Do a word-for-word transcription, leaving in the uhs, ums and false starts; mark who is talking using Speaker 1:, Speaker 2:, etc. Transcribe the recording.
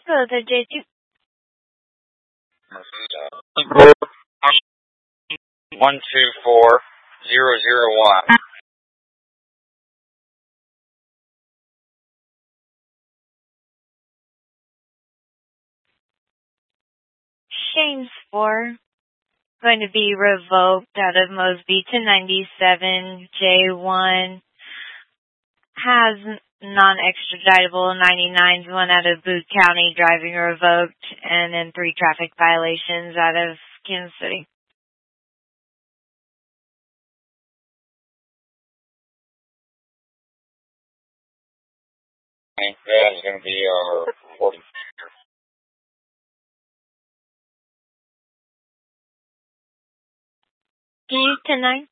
Speaker 1: Hello there, J two.
Speaker 2: One two four zero zero one.
Speaker 1: Shane's four. Going to be revoked out of Mosby to ninety-seven. J one has non-extraditable ninety-nines, one out of Boone County, driving revoked, and then three traffic violations out of Kansas City.
Speaker 2: That's going to be our forty.
Speaker 1: Can ten nine?